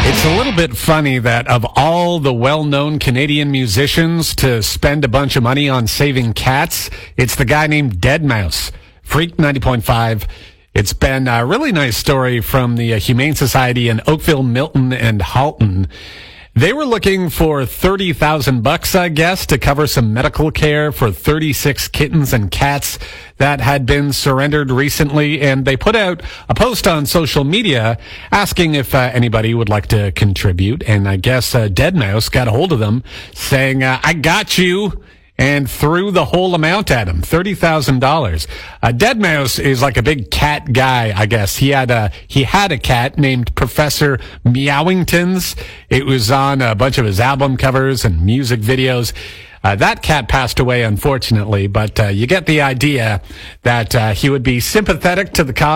It's a little bit funny that of all the well-known Canadian musicians to spend a bunch of money on saving cats, it's the guy named Deadmau5. Freak 90.5. It's been a really nice story from the Humane Society in Oakville, Milton, and Halton. They were looking for $30,000, I guess, to cover some medical care for 36 kittens and cats that had been surrendered recently. And they put out a post on social media asking if anybody would like to contribute. And I guess Deadmau5 got a hold of them saying, I got you. And threw the whole amount at him, $30,000. Deadmau5 is like a big cat guy, I guess. He had a cat named Professor Meowingtons. It was on a bunch of his album covers and music videos. That cat passed away, unfortunately, but you get the idea that he would be sympathetic to the cause.